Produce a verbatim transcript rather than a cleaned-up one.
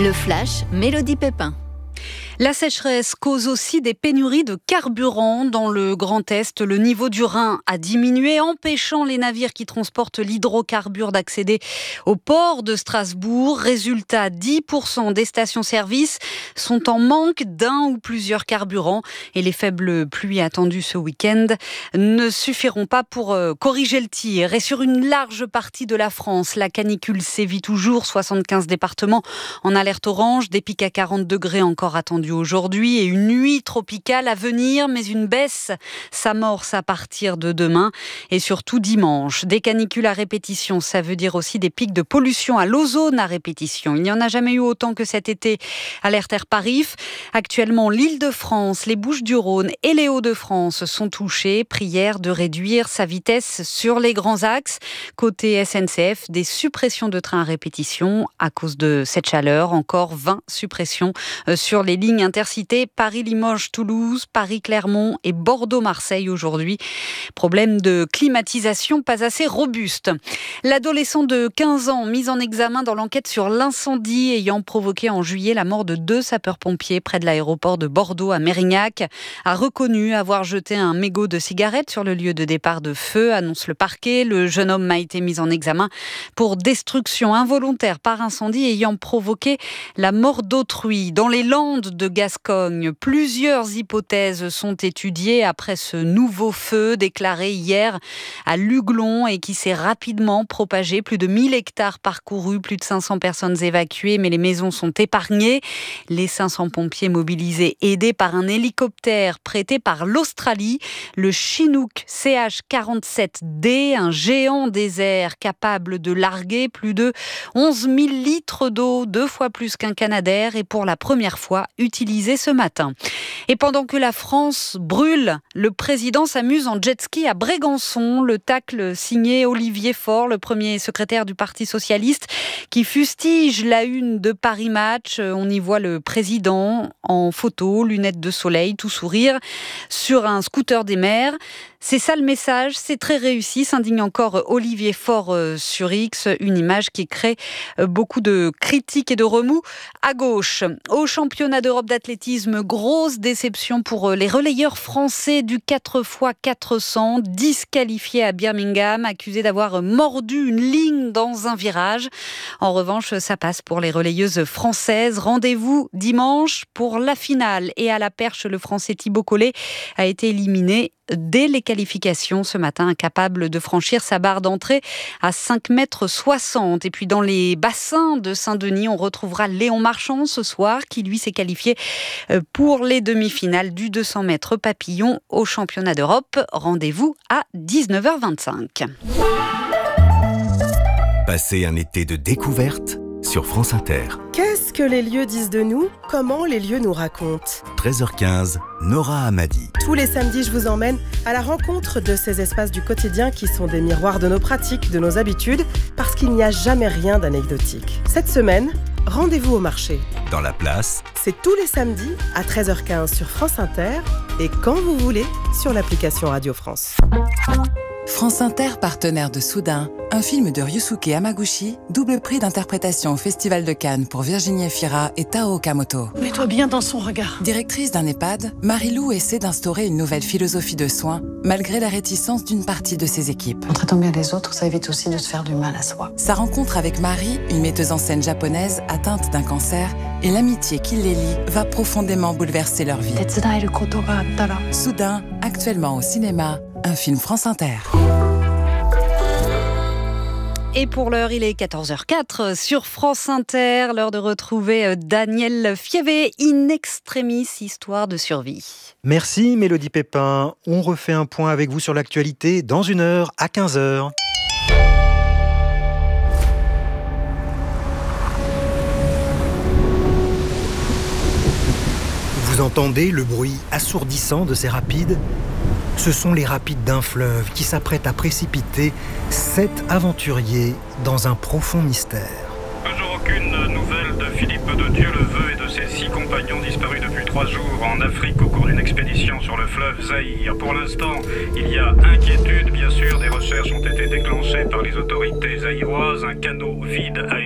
Le flash, Mélodie Pépin. La sécheresse cause aussi des pénuries de carburant dans le Grand Est. Le niveau du Rhin a diminué, empêchant les navires qui transportent l'hydrocarbure d'accéder au port de Strasbourg. Résultat, dix pour cent des stations-service sont en manque d'un ou plusieurs carburants. Et les faibles pluies attendues ce week-end ne suffiront pas pour corriger le tir. Et sur une large partie de la France, la canicule sévit toujours. soixante-quinze départements en alerte orange, des pics à quarante degrés encore attendus aujourd'hui et une nuit tropicale à venir, mais une baisse s'amorce à partir de demain et surtout dimanche. Des canicules à répétition, ça veut dire aussi des pics de pollution à l'ozone à répétition. Il n'y en a jamais eu autant que cet été, alerte Air Parif. Actuellement, l'Île-de-France, les Bouches-du-Rhône et les Hauts-de-France sont touchés. Prière de réduire sa vitesse sur les grands axes. Côté S N C F, des suppressions de trains à répétition à cause de cette chaleur. Encore vingt suppressions sur les lignes intercités Paris-Limoges-Toulouse, Paris-Clermont et Bordeaux-Marseille aujourd'hui. Problème de climatisation pas assez robuste. L'adolescent de quinze ans mis en examen dans l'enquête sur l'incendie ayant provoqué en juillet la mort de deux sapeurs-pompiers près de l'aéroport de Bordeaux à Mérignac a reconnu avoir jeté un mégot de cigarette sur le lieu de départ de feu, annonce le parquet. Le jeune homme a été mis en examen pour destruction involontaire par incendie ayant provoqué la mort d'autrui. Dans les Landes de Gascogne, plusieurs hypothèses sont étudiées après ce nouveau feu déclaré hier à Luglon et qui s'est rapidement propagé. Plus de mille hectares parcourus, plus de cinq cents personnes évacuées, mais les maisons sont épargnées. Les cinq cents pompiers mobilisés, aidés par un hélicoptère prêté par l'Australie, le Chinook C H quarante-sept D, un géant des airs capable de larguer plus de onze mille litres d'eau, deux fois plus qu'un Canadair, et pour la première fois utilisé ce matin. Et pendant que la France brûle, le président s'amuse en jet-ski à Brégançon. Le tacle signé Olivier Faure, le premier secrétaire du Parti socialiste, qui fustige la une de Paris Match. On y voit le président en photo, lunettes de soleil, tout sourire, sur un scooter des mers. C'est ça le message, c'est très réussi, s'indigne encore Olivier Faure sur X, une image qui crée beaucoup de critiques et de remous à gauche. Au championnat d'Europe d'athlétisme, grosse déception pour les relayeurs français du quatre fois quatre cents, disqualifiés à Birmingham, accusés d'avoir mordu une ligne dans un virage. En revanche, ça passe pour les relayeuses françaises. Rendez-vous dimanche pour la finale. Et à la perche, le Français Thibaut Collet a été éliminé dès les qualifications ce matin, incapable de franchir sa barre d'entrée à cinq mètres soixante. Et puis dans les bassins de Saint-Denis, on retrouvera Léon Marchand ce soir, qui lui s'est qualifié pour les demi-finales du deux cents mètres papillon au championnat d'Europe. Rendez-vous à dix-neuf heures vingt-cinq. Passez un été de découverte sur France Inter. Qu'est-ce que les lieux disent de nous ? Comment les lieux nous racontent ? treize heures quinze, Nora Hamadi. Tous les samedis, je vous emmène à la rencontre de ces espaces du quotidien qui sont des miroirs de nos pratiques, de nos habitudes, parce qu'il n'y a jamais rien d'anecdotique. Cette semaine, rendez-vous au marché. Dans la place. C'est tous les samedis à treize heures quinze sur France Inter et quand vous voulez sur l'application Radio France. France Inter, partenaire de Soudain, un film de Ryusuke Hamaguchi, double prix d'interprétation au Festival de Cannes pour Virginie Efira et Tao Okamoto. Mets-toi bien dans son regard. Directrice d'un EHPAD, Marie-Lou essaie d'instaurer une nouvelle philosophie de soins, malgré la réticence d'une partie de ses équipes. En traitant bien les autres, ça évite aussi de se faire du mal à soi. Sa rencontre avec Marie, une metteuse en scène japonaise atteinte d'un cancer, et l'amitié qui les lie va profondément bouleverser leur vie. Soudain, actuellement au cinéma, un film France Inter. Et pour l'heure, il est quatorze heures quatre sur France Inter. L'heure de retrouver Daniel Fievé, In Extremis, histoire de survie. Merci Mélodie Pépin. On refait un point avec vous sur l'actualité dans une heure à quinze heures. Vous entendez le bruit assourdissant de ces rapides ? Ce sont les rapides d'un fleuve qui s'apprête à précipiter sept aventuriers dans un profond mystère. Toujours aucune nouvelle de Philippe de Dieu-le-Veut et de ses six compagnons disparus depuis trois jours en Afrique au cours d'une expédition sur le fleuve Zaïre. Pour l'instant, il y a inquiétude, bien sûr. Des recherches ont été déclenchées par les autorités zaïroises. Un canot vide a